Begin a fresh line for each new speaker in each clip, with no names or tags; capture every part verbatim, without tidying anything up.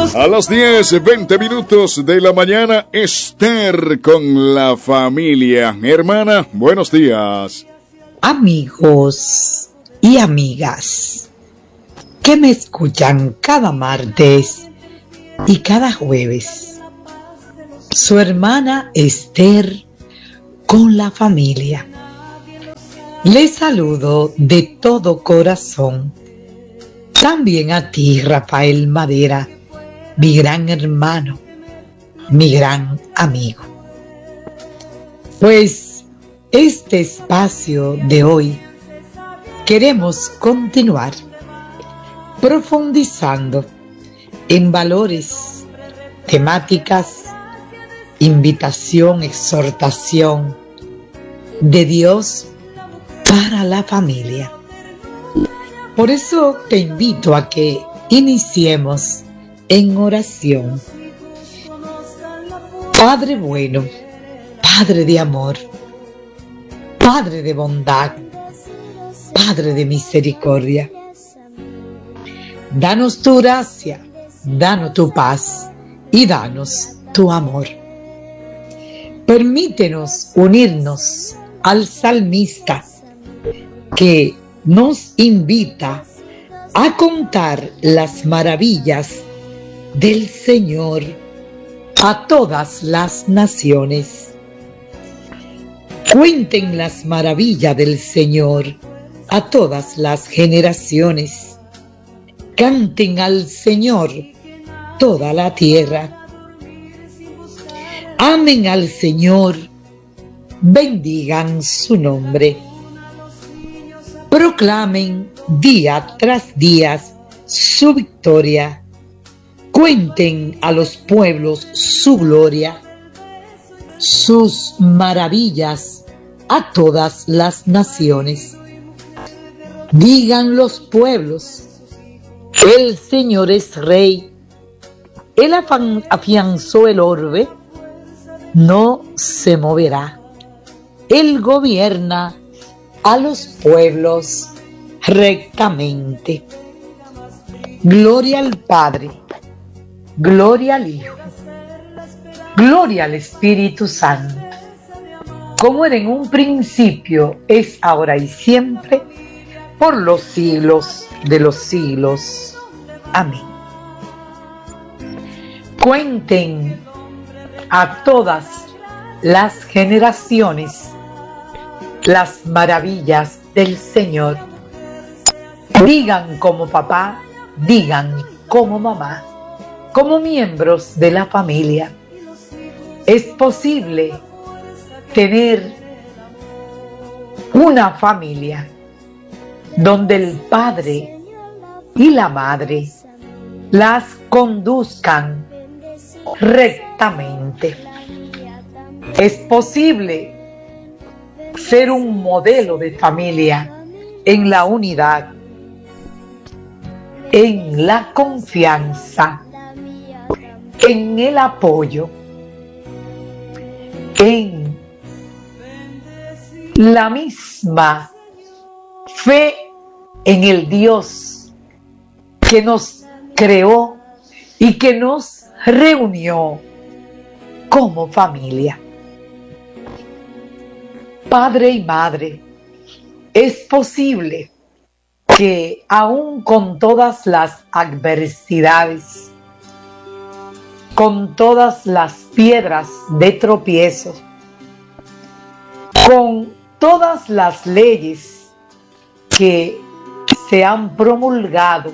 A las diez, veinte minutos de la mañana, Esther con la familia. Hermana, buenos días.
Amigos y amigas que me escuchan cada martes y cada jueves. Su hermana Esther con la familia. Les saludo de todo corazón. También a ti, Rafael Madera, mi gran hermano, mi gran amigo. Pues este espacio de hoy queremos continuar profundizando en valores, temáticas, invitación, exhortación de Dios para la familia. Por eso te invito a que iniciemos en oración. Padre bueno, Padre de amor, Padre de bondad, Padre de misericordia, danos tu gracia, danos tu paz y danos tu amor. Permítenos unirnos al salmista que nos invita a contar las maravillas del Señor a todas las naciones. Cuenten las maravillas del Señor a todas las generaciones. Canten al Señor toda la tierra. Amen al Señor, bendigan su nombre. Proclamen día tras día su victoria. Cuenten a los pueblos su gloria, sus maravillas a todas las naciones. Digan los pueblos, el Señor es Rey. Él afianzó el orbe, no se moverá. Él gobierna a los pueblos rectamente. Gloria al Padre, gloria al Hijo, gloria al Espíritu Santo, como era en un principio, es ahora y siempre, por los siglos de los siglos. Amén. Cuenten a todas las generaciones las maravillas del Señor. Digan como papá, digan como mamá, como miembros de la familia. Es posible tener una familia donde el padre y la madre las conduzcan rectamente. Es posible ser un modelo de familia en la unidad, en la confianza, en el apoyo, en la misma fe en el Dios que nos creó y que nos reunió como familia. Padre y madre, es posible que aún con todas las adversidades, con todas las piedras de tropiezo, con todas las leyes que se han promulgado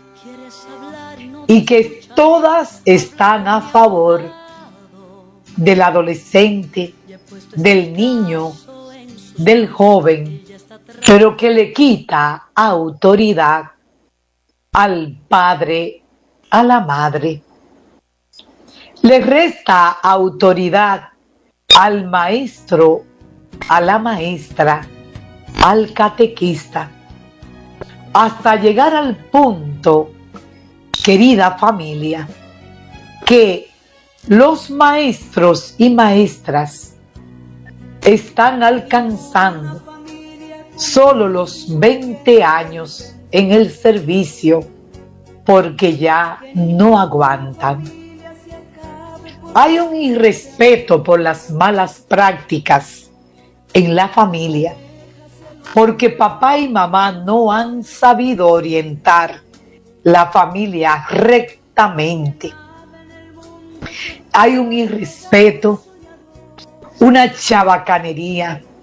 y que todas están a favor del adolescente, del niño, del joven, pero que le quita autoridad al padre, a la madre. Le resta autoridad al maestro, a la maestra, al catequista, hasta llegar al punto, querida familia, que los maestros y maestras están alcanzando solo los veinte años en el servicio porque ya no aguantan. Hay un irrespeto por las malas prácticas en la familia, porque papá y mamá no han sabido orientar la familia rectamente. Hay un irrespeto, una chabacanería,